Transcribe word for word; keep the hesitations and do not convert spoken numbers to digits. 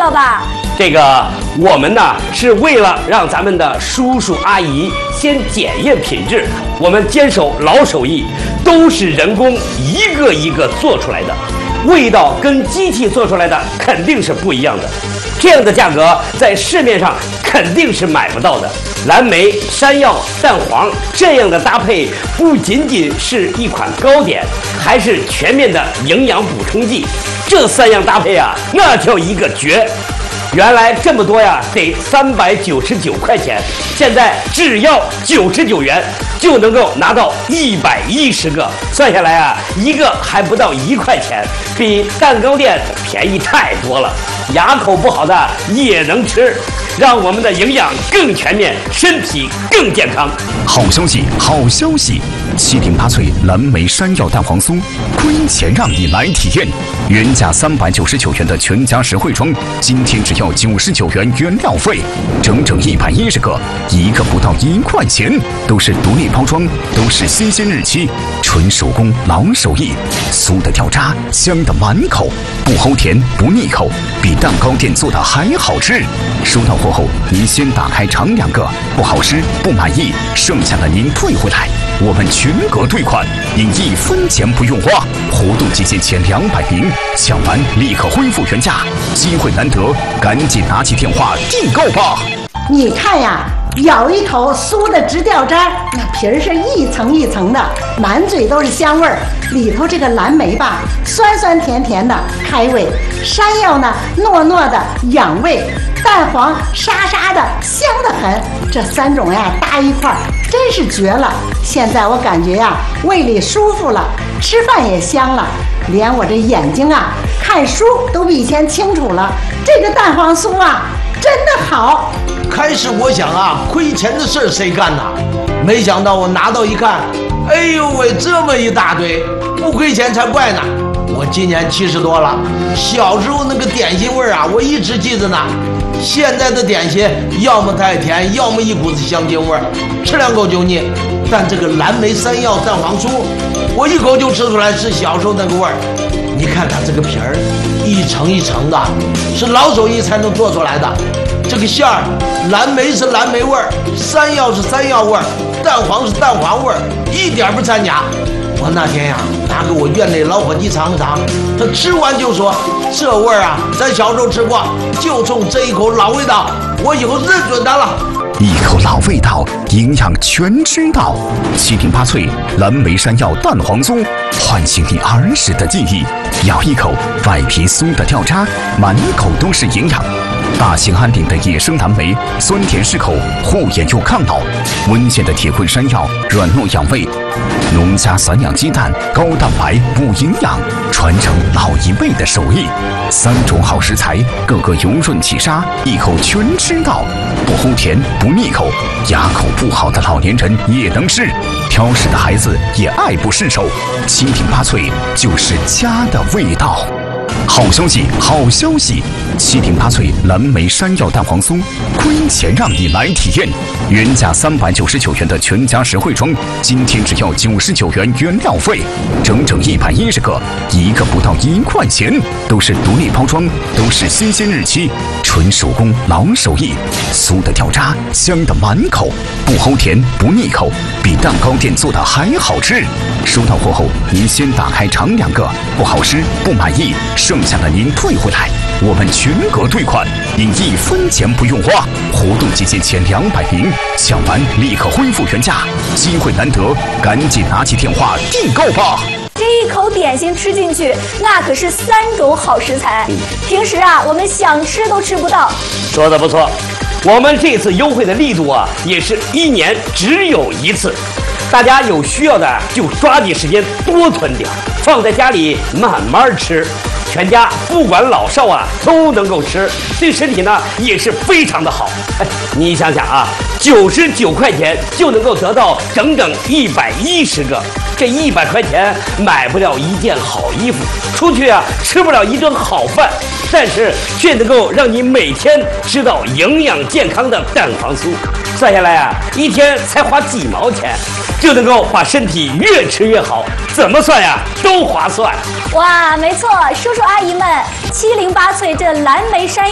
了吧？ 这个我们呢是为了让咱们的叔叔阿姨先检验品质，我们坚守老手艺，都是人工一个一个做出来的，味道跟机器做出来的肯定是不一样的。这样的价格在市面上肯定是买不到的。蓝莓、山药、蛋黄这样的搭配，不仅仅是一款糕点，还是全面的营养补充剂。这三样搭配啊，那叫一个绝！原来这么多呀，得三百九十九块钱，现在只要九十九元就能够拿到一百一十个，算下来啊，一个还不到一块钱，比蛋糕店便宜太多了。牙口不好的也能吃，让我们的营养更全面，身体更健康。 好消息，好消息！七零八脆蓝莓山药蛋黄酥，亏钱让你来体验。原价三百九十九元的全家实惠装，今天只要九十九元原料费，整整一百一十个，一个不到一块钱，都是独立包装，都是新鲜日期，纯手工老手艺，酥的掉渣，香的满口，不齁甜不腻口，比蛋糕店做的还好吃。收到货后，您先打开尝两个，不好吃不满意，剩下的您退回来，我们全额退款，您一分钱不用花。活动期间前两百名，抢完立刻恢复原价，机会难得，赶紧拿起电话订购吧。 你看呀，咬一口酥的直掉渣，那皮儿是一层一层的，满嘴都是香味儿。里头这个蓝莓吧，酸酸甜甜的开胃；山药呢，糯糯的养胃；蛋黄沙沙的香得很。这三种呀搭一块儿，真是绝了。现在我感觉呀，胃里舒服了，吃饭也香了，连我这眼睛啊看书都比以前清楚了。这个蛋黄酥啊，真的好。 开始我想啊，亏钱的事儿谁干呐？没想到我拿到一看，哎呦喂，这么一大堆，不亏钱才怪呢！我今年七十多了，小时候那个点心味儿啊，我一直记着呢。现在的点心要么太甜，要么一股子香精味儿，吃两口就腻。但这个蓝莓山药蛋黄酥，我一口就吃出来是小时候那个味儿。你看它这个皮儿，一层一层的，是老手艺才能做出来的。这个馅儿，蓝莓是蓝莓味儿，山药是山药味儿，蛋黄是蛋黄味儿，一点不掺假。我那天呀，拿给我院内老伙计尝尝，他吃完就说：“这味儿啊，咱小时候吃过，就冲这一口老味道，我以后认准它了。” 一口老味道，营养全知道。七零八脆蓝莓山药蛋黄酥，唤醒你儿时的记忆。咬一口，外皮酥的掉渣，满口都是营养。大兴安岭的野生蓝莓，酸甜适口，护眼又抗老；温县的铁棍山药，软糯养胃；农家散养鸡蛋，高蛋白补营养，传承老一辈的手艺。三种好食材，个个油润起沙，一口全吃到，不齁甜不腻口，牙口不好的老年人也能吃，挑食的孩子也爱不释手。七零八脆就是家的味道。好消息，好消息！七零八脆蓝莓山药蛋黄酥，亏钱让你来体验。原价三百九十九元的全家实惠装，今天只要九十九元原料费，整整一百一十个，一个不到一块钱，都是独立包装，都是新鲜日期，纯手工老手艺，酥的掉渣，香的满口，不齁甜不腻口，比蛋糕店做的还好吃。收到货后，您先打开尝两个，不好吃不满意，剩下的您退回来，我们全额退款，您一分钱不用花。活动期间前两百名，抢完立刻恢复原价，机会难得，赶紧拿起电话订购吧。 这一口点心吃进去，那可是三种好食材，平时啊我们想吃都吃不到。 说的不错，我们这次优惠的力度啊，也是一年只有一次。大家有需要的就抓紧时间多存点，放在家里慢慢吃，全家不管老少啊都能够吃，对身体呢也是非常的好。哎，你想想啊，九十九块钱就能够得到整整一百一十个，这一百块钱买不了一件好衣服，出去啊吃不了一顿好饭，但是却能够让你每天吃到营养健康的蛋黄酥。算下来啊，一天才花几毛钱，就能够把身体越吃越好，怎么算呀都划算。 哇，没错，叔叔阿姨们，七零八脆这蓝莓山